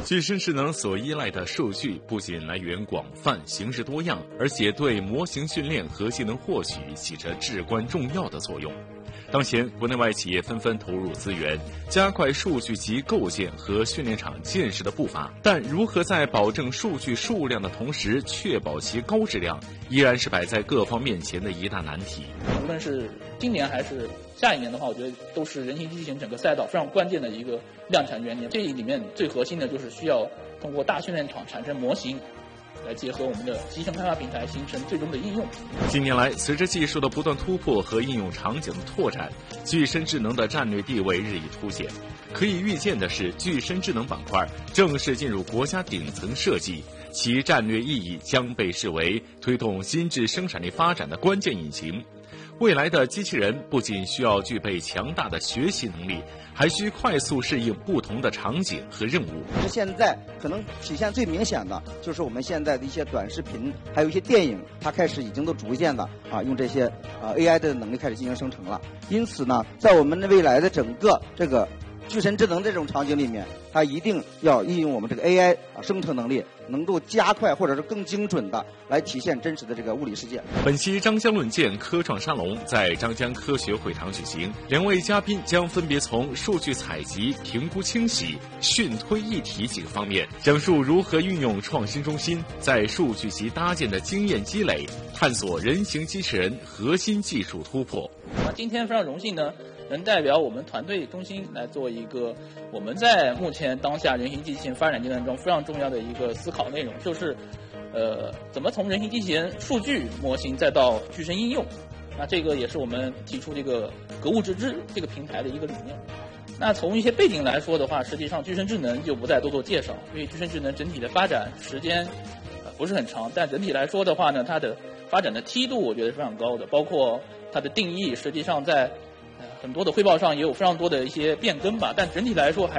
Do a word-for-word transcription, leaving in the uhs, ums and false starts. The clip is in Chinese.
具身智能所依赖的数据不仅来源广泛、形式多样，而且对模型训练和技能获取起着至关重要的作用。当前，国内外企业纷纷投入资源，加快数据集构建和训练场建设的步伐。但如何在保证数据数量的同时，确保其高质量，依然是摆在各方面前的一大难题。 无论是今年还是下一年的话，我觉得都是人形机器人整个赛道非常关键的一个量产元年。这里面最核心的就是需要通过大训练场产生模型，来结合我们的集成开发平台，形成最终的应用。 近年来，随着技术的不断突破和应用场景的拓展，具身智能的战略地位日益凸显。可以预见的是，具身智能板块正式进入国家顶层设计，其战略意义将被视为推动新质生产力发展的关键引擎。未来的机器人不仅需要具备强大的学习能力，还需快速适应不同的场景和任务。 现在可能体现最明显的就是我们现在的一些短视频，还有一些电影，它开始已经都逐渐的啊用这些啊 A I 的能力开始进行生成了。因此呢，在我们的未来的整个这个具身智能这种场景里面，它一定要应用我们这个 A I 啊生成能力，能够加快或者是更精准的来体现真实的这个物理世界。 本期张江论剑科创沙龙在张江科学会堂举行，两位嘉宾将分别从数据采集、评估清洗、训推一体几个方面，讲述如何运用创新中心在数据集搭建的经验积累，探索人形机器人核心技术突破。 那今天非常荣幸呢，能代表我们团队中心来做一个我们在目前当下人形机器人发展阶段中非常重要的一个思考内容，就是呃怎么从人形机器人数据模型再到具身应用。那这个也是我们提出这个格物致知这个平台的一个理念。那从一些背景来说的话，实际上具身智能就不再多做介绍，因为具身智能整体的发展时间呃不是很长，但整体来说的话呢，它的发展的梯度我觉得是非常高的，包括它的定义实际上在很多的汇报上也有非常多的一些变更吧，但整体来说还